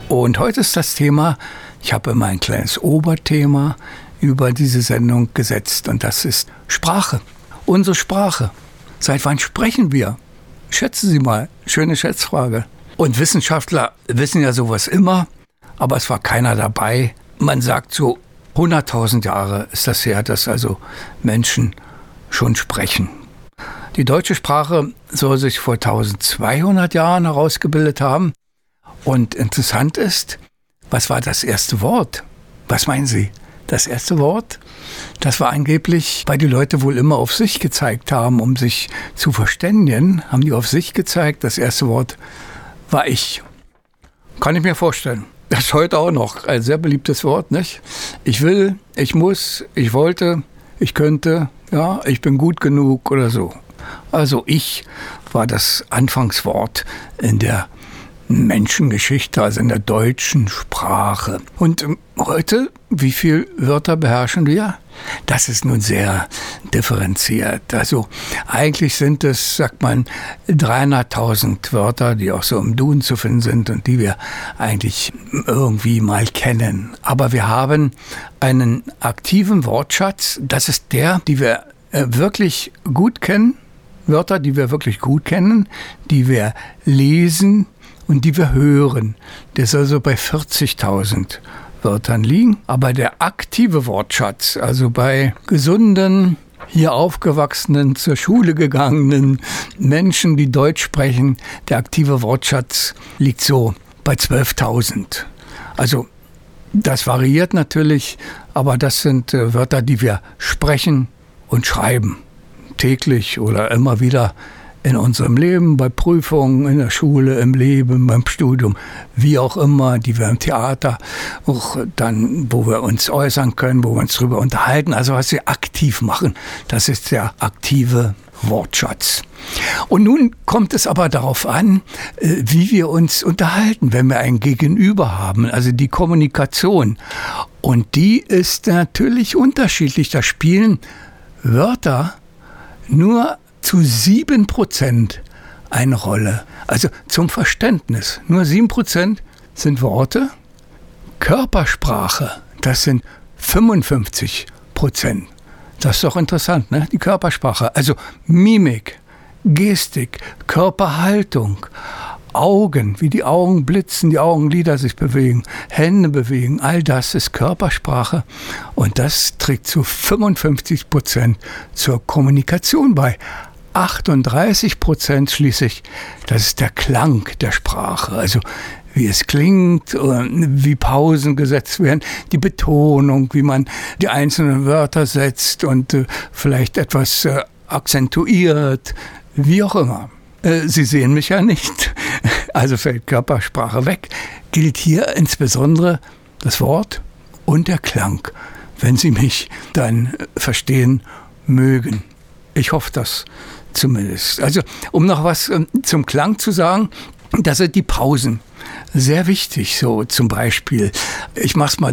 Und heute ist das Thema, ich habe immer ein kleines Oberthema über diese Sendung gesetzt und das ist Sprache. Unsere Sprache. Seit wann sprechen wir? Schätzen Sie mal, schöne Schätzfrage. Und Wissenschaftler wissen ja sowas immer, aber es war keiner dabei. Man sagt so, 100.000 Jahre ist das her, dass also Menschen schon sprechen. Die deutsche Sprache soll sich vor 1200 Jahren herausgebildet haben. Und interessant ist, was war das erste Wort? Was meinen Sie? Das erste Wort? Das war angeblich, weil die Leute wohl immer auf sich gezeigt haben, um sich zu verständigen, haben die auf sich gezeigt. Das erste Wort war ich. Kann ich mir vorstellen. Das ist heute auch noch ein sehr beliebtes Wort, nicht? Ich will, ich muss, ich wollte, ich könnte, ja, ich bin gut genug oder so. Also ich war das Anfangswort in der Menschengeschichte, also in der deutschen Sprache. Und heute, wie viele Wörter beherrschen wir? Das ist nun sehr differenziert. Also eigentlich sind es, sagt man, 300.000 Wörter, die auch so im Duden zu finden sind und die wir eigentlich irgendwie mal kennen. Aber wir haben einen aktiven Wortschatz. Das ist der, die wir wirklich gut kennen. Wörter, die wir wirklich gut kennen, die wir lesen und die wir hören. Der soll so bei 40.000 Wörtern liegen. Aber der aktive Wortschatz, also bei gesunden, hier aufgewachsenen, zur Schule gegangenen Menschen, die Deutsch sprechen, der aktive Wortschatz liegt so bei 12.000. Also das variiert natürlich, aber das sind Wörter, die wir sprechen und schreiben. Täglich oder immer wieder in unserem Leben, bei Prüfungen, in der Schule, im Leben, beim Studium, wie auch immer, die wir im Theater, auch dann, wo wir uns äußern können, wo wir uns drüber unterhalten, also was wir aktiv machen, das ist der aktive Wortschatz. Und nun kommt es aber darauf an, wie wir uns unterhalten, wenn wir ein Gegenüber haben, also die Kommunikation. Und die ist natürlich unterschiedlich. Da spielen Wörter nur zu 7% eine Rolle. Also zum Verständnis. Nur 7% sind Worte. Körpersprache, das sind 55%. Das ist doch interessant, ne? Die Körpersprache. Also Mimik, Gestik, Körperhaltung, Augen, wie die Augen blitzen, die Augenlider sich bewegen, Hände bewegen, all das ist Körpersprache und das trägt zu 55% zur Kommunikation bei. 38% schließlich, das ist der Klang der Sprache, also wie es klingt, wie Pausen gesetzt werden, die Betonung, wie man die einzelnen Wörter setzt und vielleicht etwas akzentuiert, wie auch immer. Sie sehen mich ja nicht, also fällt Körpersprache weg. Gilt hier insbesondere das Wort und der Klang, wenn Sie mich dann verstehen mögen. Ich hoffe das zumindest. Also um noch was zum Klang zu sagen, das sind die Pausen. Sehr wichtig, so zum Beispiel, ich mach's mal